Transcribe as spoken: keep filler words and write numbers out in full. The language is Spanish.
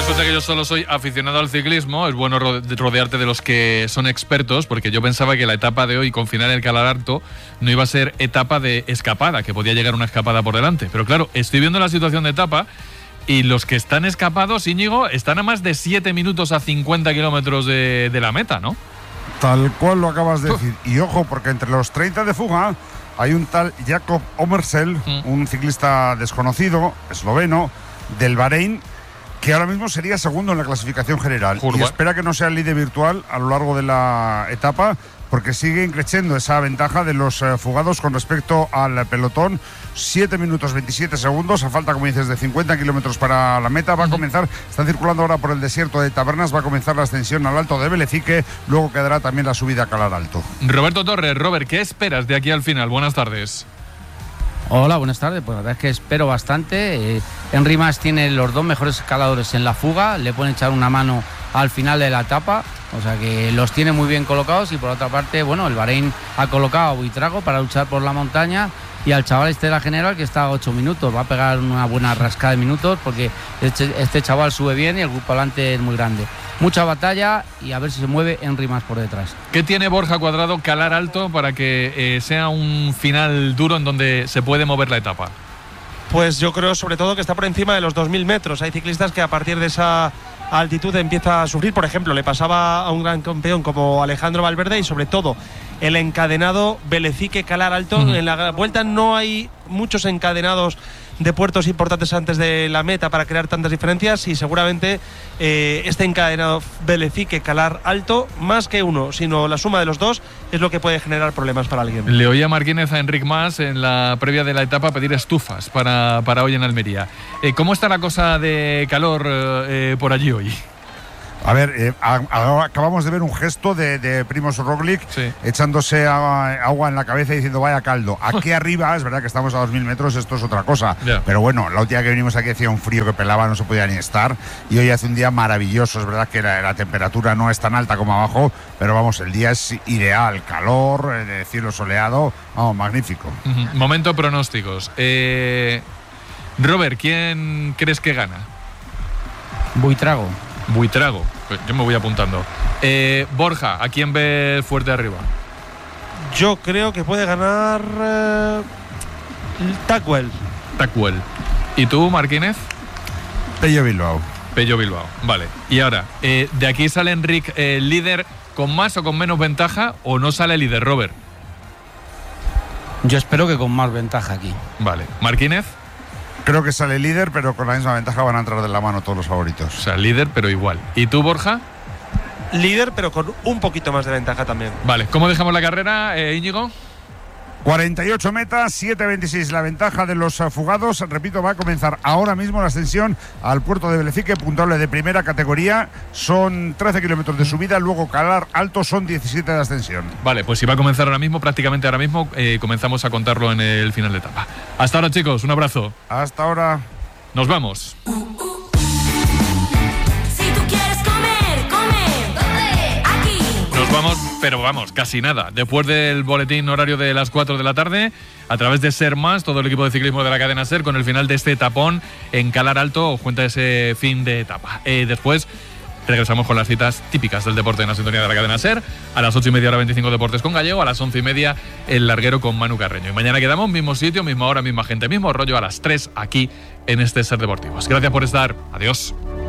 Resulta que yo solo soy aficionado al ciclismo. Es bueno rodearte de los que son expertos, porque yo pensaba que la etapa de hoy, con final en el Calar Alto, no iba a ser etapa de escapada, que podía llegar una escapada por delante. Pero claro, estoy viendo la situación de etapa y los que están escapados, Íñigo, están a más de siete minutos a cincuenta kilómetros de, de la meta, ¿no? Tal cual lo acabas de decir. Y ojo, porque entre los treinta de fuga hay un tal Jakob Omersel, mm. un ciclista desconocido, esloveno, del Bahrein, que ahora mismo sería segundo en la clasificación general. Jurba. Y espera que no sea el líder virtual a lo largo de la etapa, porque sigue creciendo esa ventaja de los eh, fugados con respecto al pelotón. siete minutos veintisiete segundos, a falta, como dices, de cincuenta kilómetros para la meta. Va a comenzar, están circulando ahora por el desierto de Tabernas, va a comenzar la ascensión al Alto de Velecique, luego quedará también la subida a Calar Alto. Roberto Torres, Robert, ¿qué esperas de aquí al final? Buenas tardes. Hola, buenas tardes. Pues la verdad es que espero bastante. Eh, Henry Mas tiene los dos mejores escaladores en la fuga, le pueden echar una mano al final de la etapa, o sea que los tiene muy bien colocados. Y por otra parte, bueno, el Bahrein ha colocado a Buitrago para luchar por la montaña, y al chaval este de la general que está a ocho minutos, va a pegar una buena rascada de minutos, porque este, este chaval sube bien y el grupo adelante es muy grande. Mucha batalla y a ver si se mueve Henry Mas por detrás. ¿Qué tiene Borja Cuadrado Calar Alto para que eh, sea un final duro en donde se puede mover la etapa? Pues yo creo sobre todo que está por encima de los dos mil metros. Hay ciclistas que a partir de esa altitud empieza a sufrir. Por ejemplo, le pasaba a un gran campeón como Alejandro Valverde, y sobre todo el encadenado Velecique Calar Alto. Uh-huh. En la vuelta no hay muchos encadenados de puertos importantes antes de la meta para crear tantas diferencias, y seguramente eh, este encadenado Velecique Calar Alto, más que uno, sino la suma de los dos, es lo que puede generar problemas para alguien. Le oía Martínez a Enric Mas en la previa de la etapa pedir estufas para, para hoy en Almería. Eh, ¿Cómo está la cosa de calor eh, por allí hoy? A ver, eh, a, a, acabamos de ver un gesto de, de Primož Roglič, sí, echándose agua, agua en la cabeza y diciendo vaya caldo. Aquí arriba, es verdad que estamos a dos mil metros, esto es otra cosa. Yeah. Pero bueno, la última que vinimos aquí hacía un frío que pelaba, no se podía ni estar. Y hoy hace un día maravilloso, es verdad que la, la temperatura no es tan alta como abajo, pero vamos, el día es ideal, calor, eh, cielo soleado, vamos, magnífico. Uh-huh. Momento pronósticos. Eh, Robert, ¿quién crees que gana? Buitrago. Buitrago, yo me voy apuntando. Eh, Borja, ¿a quién ves fuerte arriba? Yo creo que puede ganar eh, Tacuel. Tacuel. ¿Y tú, Martínez? Pello Bilbao. Pello Bilbao, vale. Y ahora, eh, ¿de aquí sale Enric eh, líder con más o con menos ventaja, o no sale líder, Robert? Yo espero que con más ventaja aquí. Vale. ¿Martínez? Creo que sale líder, pero con la misma ventaja van a entrar de la mano todos los favoritos. O sea, líder, pero igual. ¿Y tú, Borja? Líder, pero con un poquito más de ventaja también. Vale, ¿cómo dejamos la carrera, eh, Íñigo? cuarenta y ocho metas, siete veintiséis la ventaja de los fugados. Repito, va a comenzar ahora mismo la ascensión al puerto de Velecique, puntuable de primera categoría. Son trece kilómetros de subida, luego Calar Alto son diecisiete de ascensión. Vale, pues si va a comenzar ahora mismo, prácticamente ahora mismo, eh, comenzamos a contarlo en el final de etapa. Hasta ahora, chicos, un abrazo. Hasta ahora. Nos vamos. Nos vamos, pero vamos, casi nada. Después del boletín horario de las cuatro de la tarde, a través de Ser Más, todo el equipo de ciclismo de la cadena Ser, con el final de este etapón en Calar Alto, os cuenta ese fin de etapa. Eh, después regresamos con las citas típicas del deporte en la sintonía de la cadena Ser. A las ocho y media, hora veinticinco, Deportes con Gallego. A las once y media, El Larguero con Manu Carreño. Y mañana quedamos, mismo sitio, misma hora, misma gente, mismo rollo, a las tres, aquí en este Ser Deportivos. Gracias por estar. Adiós.